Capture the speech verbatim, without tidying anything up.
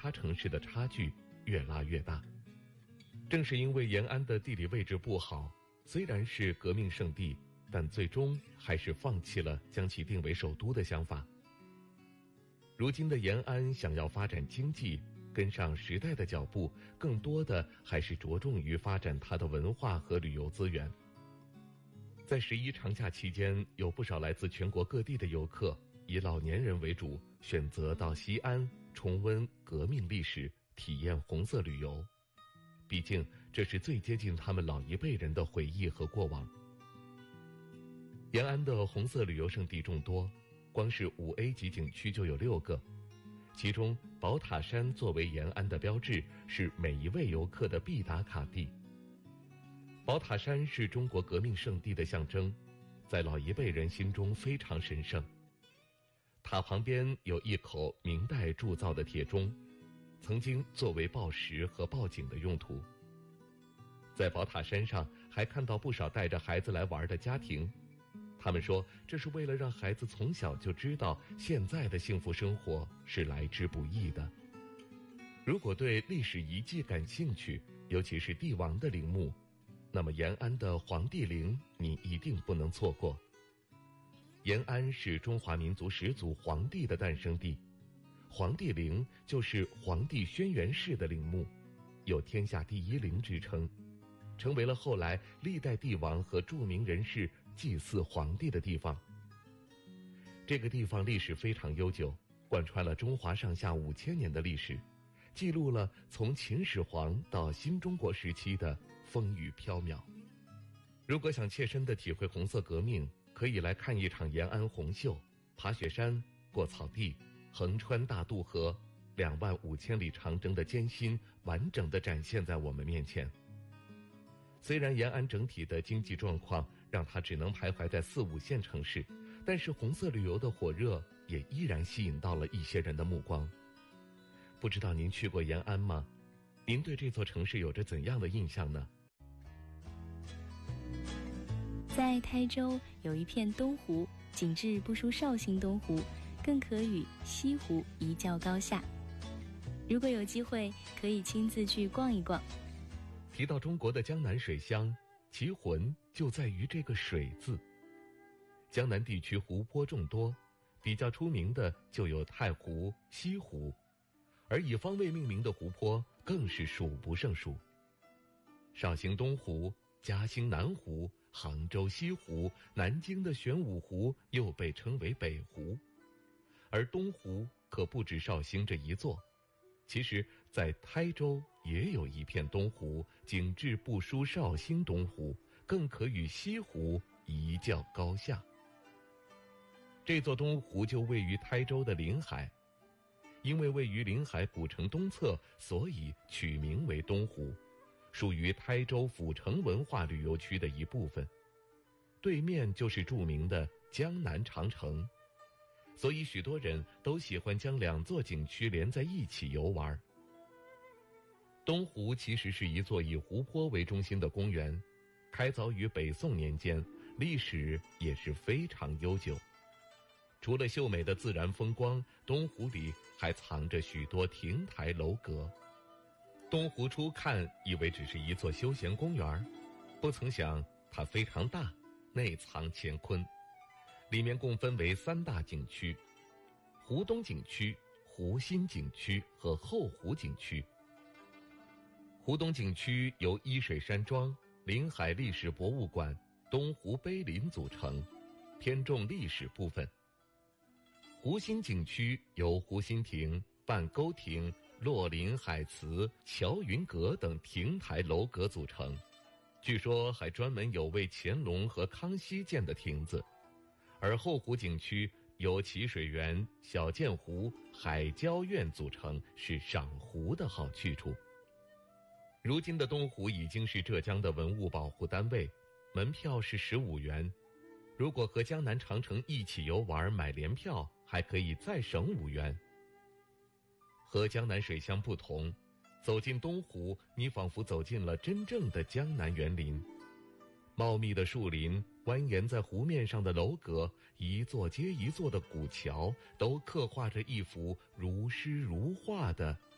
他城市的差距越拉越大。正是因为延安的地理位置不好，虽然是革命圣地，但最终还是放弃了将其定为首都的想法。如今的延安想要发展经济，跟上时代的脚步，更多的还是着重于发展它的文化和旅游资源。在十一长假期间，有不少来自全国各地的游客，以老年人为主，选择到西安重温革命历史，体验红色旅游。毕竟这是最接近他们老一辈人的回忆和过往。延安的红色旅游胜地众多，光是五 A 级景区就有六个，其中宝塔山作为延安的标志，是每一位游客的必打卡地。宝塔山是中国革命圣地的象征，在老一辈人心中非常神圣。塔旁边有一口明代铸造的铁钟，曾经作为报时和报警的用途。在宝塔山上还看到不少带着孩子来玩的家庭，他们说这是为了让孩子从小就知道现在的幸福生活是来之不易的。如果对历史遗迹感兴趣，尤其是帝王的陵墓，那么延安的黄帝陵你一定不能错过。延安是中华民族始祖黄帝的诞生地，黄帝陵就是黄帝轩辕氏的陵墓，有天下第一陵之称，成为了后来历代帝王和著名人士祭祀皇帝的地方。这个地方历史非常悠久，贯穿了中华上下五千年的历史，记录了从秦始皇到新中国时期的风雨飘渺。如果想切身地体会红色革命，可以来看一场延安红袖，爬雪山，过草地，横穿大渡河，两万五千里长征的艰辛完整地展现在我们面前。虽然延安整体的经济状况让它只能徘徊在四五线城市，但是红色旅游的火热也依然吸引到了一些人的目光。不知道您去过延安吗？您对这座城市有着怎样的印象呢？ 在台州有一片东湖，景致不输绍兴东湖，更可与西湖一较高下。如果有机会，可以亲自去逛一逛。 提到中国的江南水乡，其魂就在于这个水字。江南地区湖泊众多，比较出名的就有太湖、西湖，而以方位命名的湖泊更是数不胜数。绍兴东湖、嘉兴南湖、杭州西湖、南京的玄武湖又被称为北湖，而东湖可不止绍兴这一座，其实在台州也有一片东湖，景致不输绍兴东湖，更可与西湖一较高下。这座东湖就位于台州的临海，因为位于临海古城东侧，所以取名为东湖，属于台州府城文化旅游区的一部分。对面就是著名的江南长城，所以许多人都喜欢将两座景区连在一起游玩。东湖其实是一座以湖泊为中心的公园，开凿于北宋年间，历史也是非常悠久。除了秀美的自然风光，东湖里还藏着许多亭台楼阁。东湖初看以为只是一座休闲公园，不曾想它非常大，内藏乾坤。里面共分为三大景区：湖东景区、湖心景区和后湖景区。湖东景区由依水山庄、临海历史博物馆、东湖碑林组成，偏重历史部分。湖心景区由湖心亭、半沟亭、洛林海祠、乔云阁等亭台楼阁组成，据说还专门有为乾隆和康熙建的亭子。而后湖景区由祈水园、小建湖、海郊苑组成，是赏湖的好去处。如今的东湖已经是浙江的文物保护单位，门票是十五元。如果和江南长城一起游玩买联票，还可以再省五元。和江南水乡不同，走进东湖，你仿佛走进了真正的江南园林。茂密的树林，蜿蜒在湖面上的楼阁，一座接一座的古桥，都刻画着一幅如诗如画的